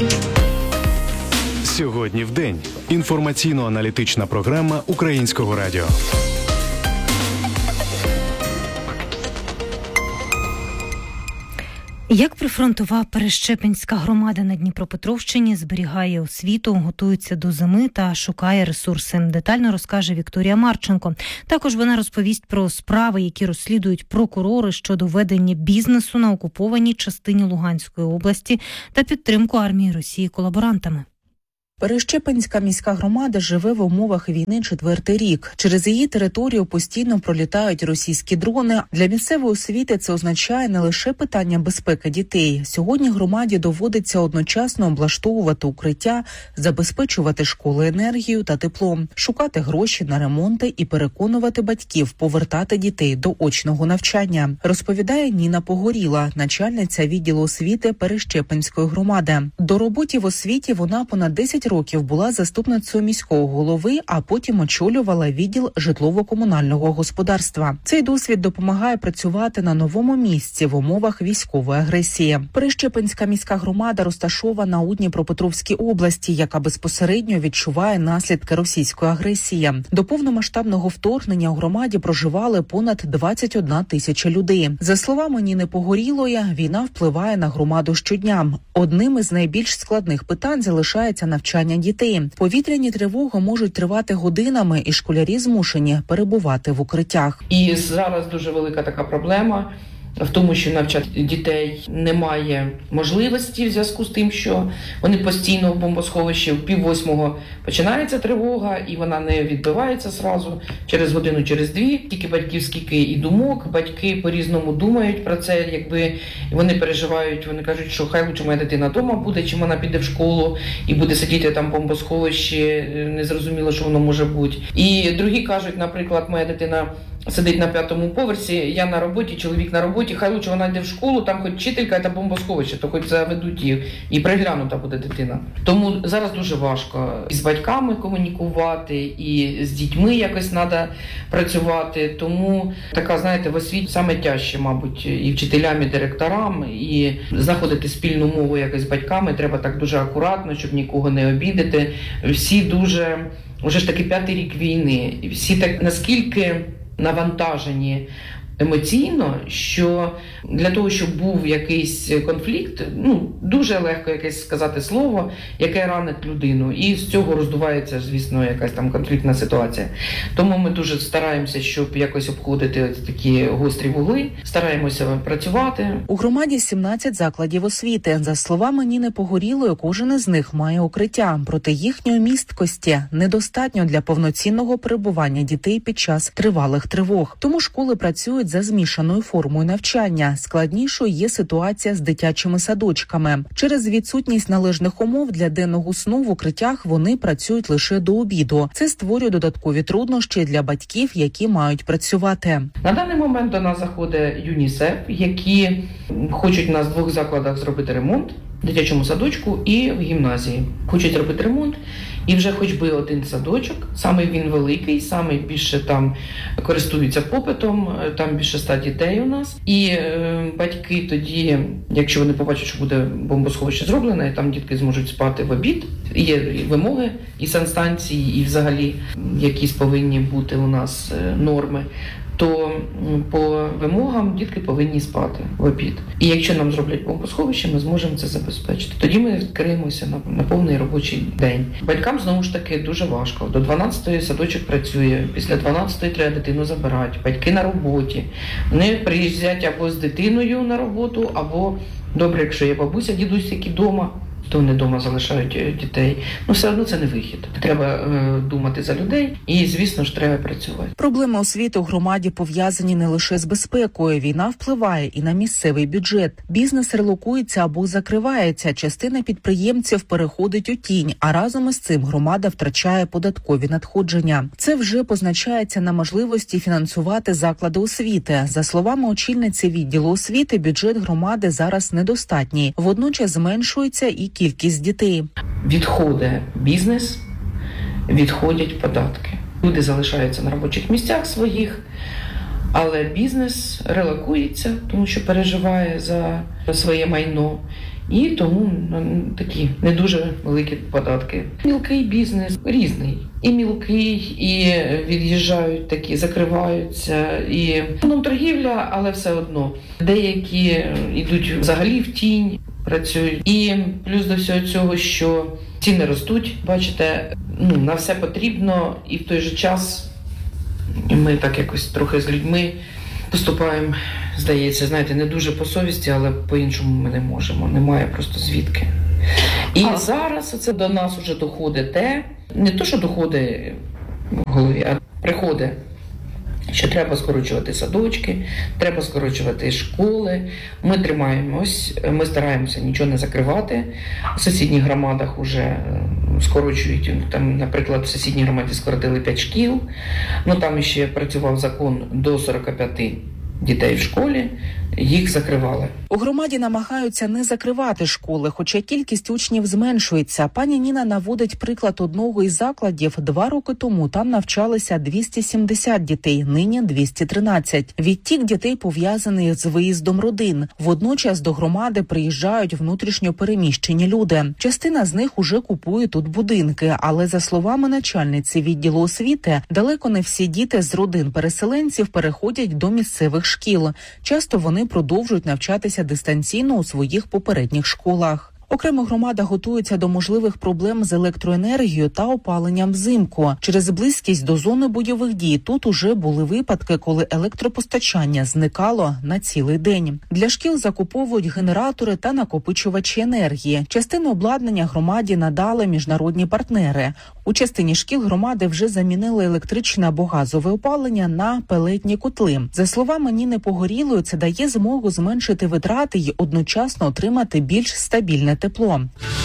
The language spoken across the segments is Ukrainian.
Сьогодні в день. Інформаційно-аналітична програма Українського радіо. Як прифронтова Перещепинська громада на Дніпропетровщині зберігає освіту, готується до зими та шукає ресурси? Детально розкаже Вікторія Марченко. Також вона розповість про справи, які розслідують прокурори щодо ведення бізнесу на окупованій частині Луганської області та підтримку армії Росії колаборантами. Перещепинська міська громада живе в умовах війни 4-й рік. Через її територію постійно пролітають російські дрони. Для місцевої освіти це означає не лише питання безпеки дітей. Сьогодні громаді доводиться одночасно облаштовувати укриття, забезпечувати школи енергією та теплом, шукати гроші на ремонти і переконувати батьків повертати дітей до очного навчання, розповідає Ніна Погоріла, начальниця відділу освіти Перещепинської громади. До роботи в освіті вона понад 10 років була заступницею міського голови, а потім очолювала відділ житлово-комунального господарства. Цей досвід допомагає працювати на новому місці в умовах військової агресії. Перещепинська міська громада розташована у Дніпропетровській області, яка безпосередньо відчуває наслідки російської агресії. До повномасштабного вторгнення у громаді проживали понад 21 тисяча людей. За словами Ніни Погорілої, війна впливає на громаду щодня. Одним із найбільш складних питань залишається навчання дітей. Повітряні тривоги можуть тривати годинами, і школярі змушені перебувати в укриттях. І зараз дуже велика така проблема в тому, що навчати дітей немає можливості в зв'язку з тим, що вони постійно в бомбосховищі. В 7:30 починається тривога, і вона не відбивається зразу, через годину, через дві. Тільки батьків скільки і думок, батьки по-різному думають про це, якби вони переживають, вони кажуть, що хай лучше моя дитина вдома буде, чим вона піде в школу і буде сидіти там в бомбосховищі, незрозуміло, що воно може бути. І другі кажуть, наприклад, моя дитина сидить на 5-му поверсі, я на роботі, чоловік на роботі, хай лучше вона йде в школу, там хоч вчителька, це бомбосховище, то хоч заведуть її, і приглянута буде дитина. Тому зараз дуже важко і з батьками комунікувати, і з дітьми якось треба працювати. Тому така, знаєте, в освіті саме тяжче, мабуть, і вчителям, і директорам, і знаходити спільну мову якось з батьками треба так дуже акуратно, щоб нікого не обідати. Всі дуже, вже ж таки 5-й рік війни, і всі так наскільки навантажені емоційно, що для того, щоб був якийсь конфлікт, дуже легко якесь сказати слово, яке ранить людину. І з цього роздувається, звісно, якась там конфліктна ситуація. Тому ми дуже стараємося, щоб якось обходити такі гострі вугли, стараємося працювати. У громаді 17 закладів освіти. За словами Ніни Погорілої, кожен із них має укриття. Проте їхньої місткості недостатньо для повноцінного перебування дітей під час тривалих тривог. Тому школи працюють за змішаною формою навчання. Складнішою є ситуація з дитячими садочками. Через відсутність належних умов для денного сну в укриттях вони працюють лише до обіду. Це створює додаткові труднощі для батьків, які мають працювати. На даний момент до нас заходить ЮНІСЕФ, які хочуть у нас в 2 закладах зробити ремонт, в дитячому садочку і в гімназії. Хочуть робити ремонт. І вже хоч би один садочок, саме він великий, саме більше там користуються попитом, там більше 100 дітей у нас. І батьки тоді, якщо вони побачать, що буде бомбосховище зроблене, і там дітки зможуть спати в обід, є вимоги і санстанції, і взагалі якісь повинні бути у нас норми, то по вимогам дітки повинні спати в обід. І якщо нам зроблять бомбосховище, ми зможемо це забезпечити. Тоді ми відкриємося на повний робочий день. Батькам, знову ж таки, дуже важко. До 12-ї садочок працює, після 12-ї треба дитину забирати. Батьки на роботі. Вони приїздять або з дитиною на роботу, або, добре, якщо є бабуся, дідусь, які вдома, то вони вдома залишають дітей. Все одно це не вихід. Треба думати за людей і, звісно ж, треба працювати. Проблеми освіти у громаді пов'язані не лише з безпекою. Війна впливає і на місцевий бюджет. Бізнес релокується або закривається. Частина підприємців переходить у тінь, а разом із цим громада втрачає податкові надходження. Це вже позначається на можливості фінансувати заклади освіти. За словами очільниці відділу освіти, бюджет громади зараз недостатній. Водночас зменшується і кількість дітей. Відходить бізнес, відходять податки. Люди залишаються на робочих місцях своїх, але бізнес релокується, тому що переживає за своє майно. І тому такі не дуже великі податки. Мілкий бізнес різний. І мілкий, і від'їжджають такі, закриваються. І торгівля, але все одно. Деякі йдуть взагалі в тінь, працюють. І плюс до всього цього, що ціни ростуть, бачите, на все потрібно, і в той же час ми так якось трохи з людьми поступаємо, здається, знаєте, не дуже по совісті, але по-іншому ми не можемо, немає просто звідки. І зараз це до нас вже доходить не то, що доходить в голові, а приходить, що треба скорочувати садочки, треба скорочувати школи. Ми тримаємось, ми стараємося нічого не закривати. В сусідніх громадах вже скорочують, там, наприклад, в сусідній громаді скоротили 5 шкіл, там ще працював закон до 45 дітей в школі, їх закривали. У громаді намагаються не закривати школи, хоча кількість учнів зменшується. Пані Ніна наводить приклад одного із закладів. 2 роки тому там навчалися 270 дітей, нині 213. Відтік дітей пов'язаний з виїздом родин. Водночас до громади приїжджають внутрішньо переміщені люди. Частина з них уже купує тут будинки, але за словами начальниці відділу освіти, далеко не всі діти з родин переселенців переходять до місцевих шкіл. Часто вони продовжують навчатися дистанційно у своїх попередніх школах. Окремо громада готується до можливих проблем з електроенергією та опаленням взимку. Через близькість до зони бойових дій тут уже були випадки, коли електропостачання зникало на цілий день. Для шкіл закуповують генератори та накопичувачі енергії. Частину обладнання громаді надали міжнародні партнери. У частині шкіл громади вже замінили електричне або газове опалення на пелетні котли. За словами Ніни Погорілої, це дає змогу зменшити витрати й одночасно отримати більш стабільне тепло.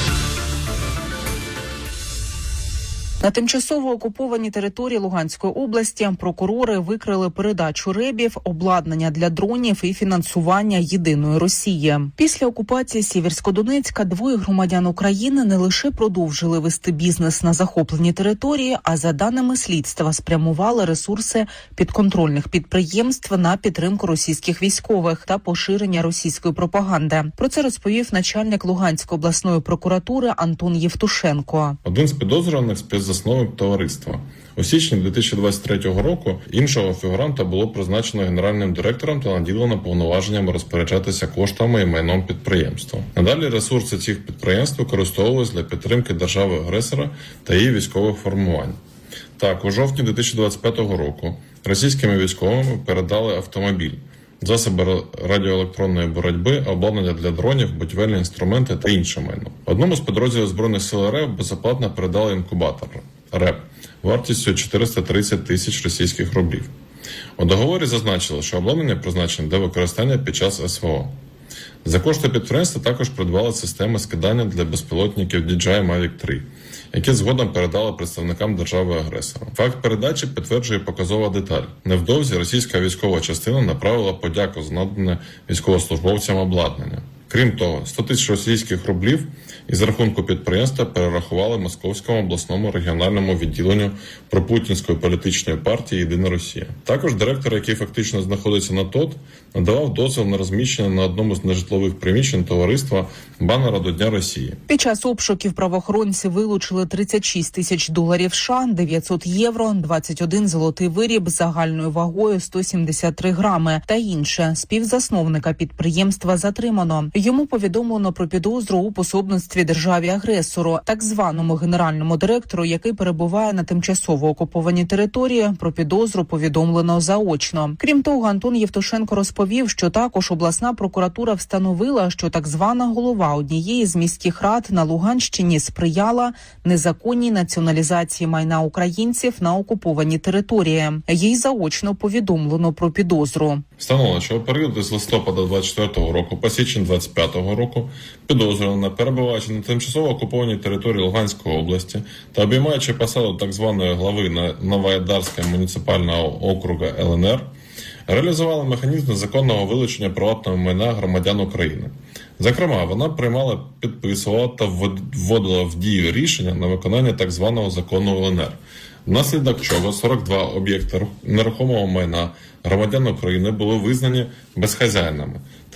На тимчасово окупованій території Луганської області прокурори викрили передачу РЕБів, обладнання для дронів і фінансування єдиної Росії. Після окупації Сіверськодонецька 2 громадян України не лише продовжили вести бізнес на захопленій території, а за даними слідства спрямували ресурси підконтрольних підприємств на підтримку російських військових та поширення російської пропаганди. Про це розповів начальник Луганської обласної прокуратури Антон Євтушенко. Один з підозрюваних співзасновник товариства. У січні 2023 року іншого фігуранта було призначено генеральним директором та наділено повноваженнями розпоряджатися коштами і майном підприємства. Надалі ресурси цих підприємств використовувалися для підтримки держави-агресора та її військових формувань. Так, у жовтні 2025 року російськими військовими передали автомобіль, засоби радіоелектронної боротьби, обладнання для дронів, будівельні інструменти та інше майно. Одному з підрозділів Збройних сил РФ безоплатно передали інкубатор РЕП вартістю 430 тисяч російських рублів. У договорі зазначили, що обладнання призначене для використання під час СВО. За кошти підприємства також придбали системи скидання для безпілотників DJI Mavic 3, які згодом передали представникам держави-агресора. Факт передачі підтверджує показова деталь. Невдовзі російська військова частина направила подяку за надане військовослужбовцям обладнання. Крім того, 100 тисяч російських рублів із рахунку підприємства перерахували Московському обласному регіональному відділенню пропутінської політичної партії «Єдина Росія». Також директор, який фактично знаходиться на ТОТ, надавав дозвіл на розміщення на одному з нежитлових приміщень товариства банера до Дня Росії. Під час обшуків правоохоронці вилучили 36 тисяч доларів США, 900 євро, 21 золотий виріб з загальною вагою 173 грами та інше. Співзасновника підприємства затримано. Йому повідомлено про підозру у пособництві державі-агресору, так званому генеральному директору, який перебуває на тимчасово окупованій території. Про підозру повідомлено заочно. Крім того, Антон Євтушенко розповів, що також обласна прокуратура встановила, що так звана голова однієї з міських рад на Луганщині сприяла незаконній націоналізації майна українців на окупованій території. Їй заочно повідомлено про підозру. Встановлено, що у період з листопада 24 року по січень 25 року підозрювана, перебуваючи на тимчасово окупованій території Луганської області та обіймаючи посаду так званої глави Новоайдарського муніципального округу ЛНР, реалізувала механізм незаконного вилучення приватного майна громадян України. Зокрема, вона приймала, підписувала та вводила в дію рішення на виконання так званого закону ЛНР, внаслідок чого 42 об'єкти нерухомого майна громадян України були визнані безхазяйними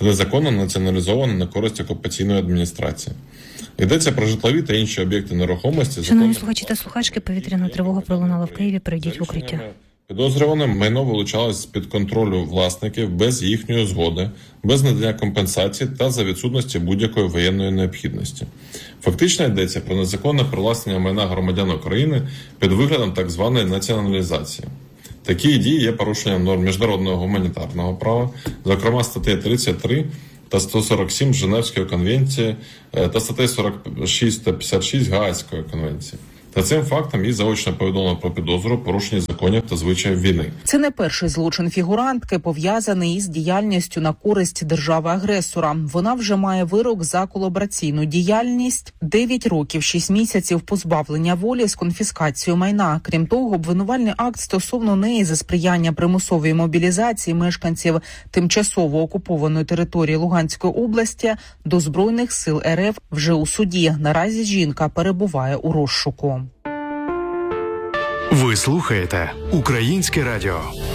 та незаконно націоналізована на користь окупаційної адміністрації. Йдеться про житлові та інші об'єкти нерухомості. Шановні слухачі та слухачки, повітряна тривога пролунала в Києві. Перейдіть в укриття. Підозрюваним майно вилучалось з-під контролю власників без їхньої згоди, без надання компенсації та за відсутності будь-якої воєнної необхідності. Фактично йдеться про незаконне привласнення майна громадян України під виглядом так званої націоналізації. Такі дії є порушенням норм міжнародного гуманітарного права, зокрема статей 33 та 147 Женевської конвенції та статей 46 та 56 Гаазької конвенції. Та цим фактом їй заочно повідомлено про підозру порушення законів та звичаїв війни. Це не перший злочин фігурантки, пов'язаний із діяльністю на користь держави-агресора. Вона вже має вирок за колабораційну діяльність, 9 років, 6 місяців позбавлення волі з конфіскацією майна. Крім того, обвинувальний акт стосовно неї за сприяння примусовій мобілізації мешканців тимчасово окупованої території Луганської області до Збройних сил РФ вже у суді. Наразі жінка перебуває у розшуку. Ви слухаєте Українське радіо.